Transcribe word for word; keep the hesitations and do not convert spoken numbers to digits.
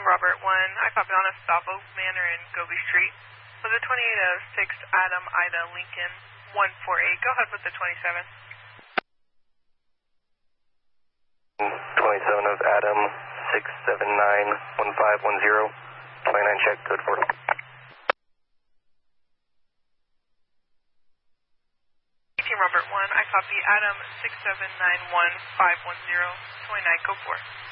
Robert one, I copy on a stop Oak Manor in Goby Street. Was it twenty-eight oh six Adam Ida Lincoln one four eight? Go ahead with the twenty-seven. twenty-seven of Adam six seven nine one five one zero. twenty-nine check, code four. eighteen Robert one, I copy Adam six seven nine one five one zero. twenty-nine, code four.